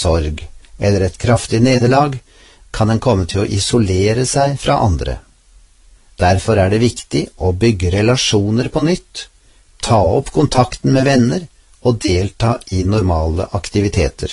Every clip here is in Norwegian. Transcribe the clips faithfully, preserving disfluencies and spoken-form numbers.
sorg eller et kraftig nederlag, kan en komme til å isolere seg fra andre. Derfor er det viktig å bygge relasjoner på nytt, ta opp kontakten med venner og delta i normale aktiviteter.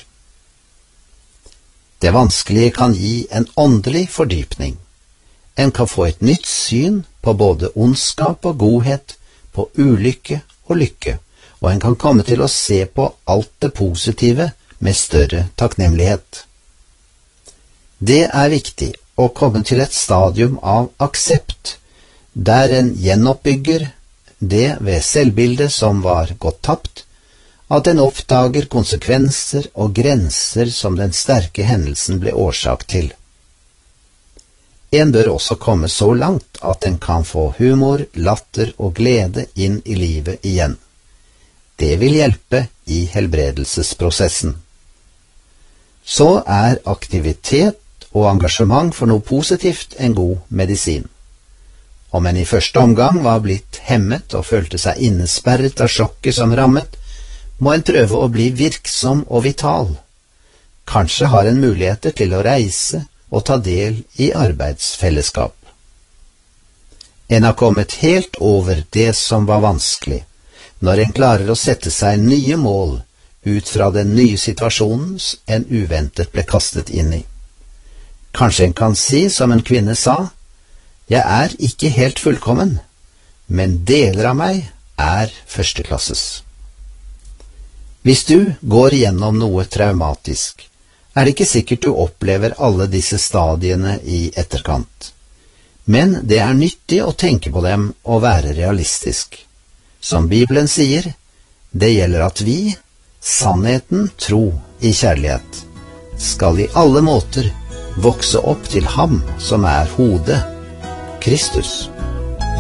Det vanskelige kan gi en åndelig fordypning. En kan få et nytt syn på både ondskap og godhet, på ulykke og lykke, og en kan komme til å se på alt det positive med større takknemlighet. Det er viktig å komme til et stadium av aksept, der en gjenoppbygger det ved selvbildet som var gått tapt, at en oppdager konsekvenser og grenser som den sterke hendelsen ble årsak til. En bør også komme så langt at en kan få humor, latter og glede inn i livet igjen. Det vil hjelpe i helbredelsesprosessen. Så er aktivitet og engasjement for noe positivt en god medisin. Om en i første omgang var blitt hemmet og følte seg innesperret av sjokket som rammet, må en prøve å bli virksom og vital. Kanskje har en muligheter til å reise og ta del i arbeidsfellesskap. En har kommet helt over det som var vanskelig, når en klarer å sette seg nye mål ut fra den nye situasjonen en uventet ble kastet inn i. Kanskje en kan si, som en kvinne sa, «Jeg er ikke helt fullkommen, men deler av meg er førsteklasses». Hvis du går igjennom noe traumatisk, er det ikke sikkert du opplever alle disse stadiene i etterkant. Men det er nyttig å tenke på dem og være realistisk. Som Bibelen sier, det gjelder at vi, sannheten, tro i kjærlighet, skal i alle måter vokse opp til ham som er hodet, Kristus.